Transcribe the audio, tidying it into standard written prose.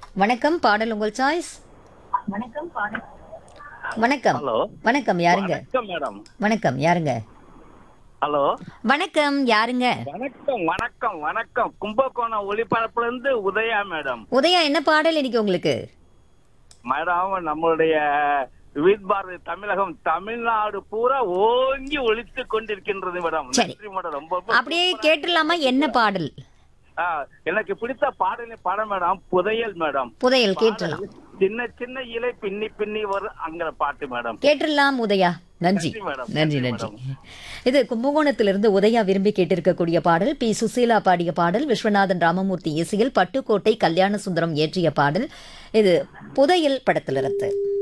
வணக்கம், பாடல் உங்கள் சாய்ஸ். வணக்கம். ஹலோ. வணக்கம், யாருங்க? வணக்கம் மேடம். வணக்கம், யாருங்க? ஹலோ. வணக்கம், யாருங்க? வணக்கம் வணக்கம் வணக்கம். கும்பகோணம் ஒளிபரப்புல இருந்து உதயா மேடம். உதயா, என்ன பாடல் இன்னைக்கு உங்களுக்கு? மேடம், நம்மளுடைய விவித் பாரதி தமிழகம் தமிழ்நாடு பூரா ஓங்கி ஒலித்து கொண்டிருக்கின்றது மேடம். சரி. நன்றி மேடம். ரொம்ப ரொம்ப அப்படியே சூப்பரா கேட்டுடலாமா? என்ன பாடல்? ஆ, எனக்கு பிடித்த பாடம் மேடம் புதையல் மேடம். புதையல் கேட்டுடலாம். சின்ன சின்ன இலை பின்னி பின்னி வரும் அங்கிற பாட்டு மேடம். கேட்டுடலாம் உதயா. நன்றி. நன்றி மேடம். நன்றி நன்றி நன்றி. மேடம். இது கும்பகோணத்திலிருந்து உதயா விரும்பி கேட்டிருக்கக்கூடிய பாடல். பி சுசீலா பாடிய பாடல். விஸ்வநாதன் ராமமூர்த்தி இசையில் பட்டுக்கோட்டை கல்யாண சுந்தரம் இயற்றிய பாடல். இது புதையல் படத்திலிருந்து.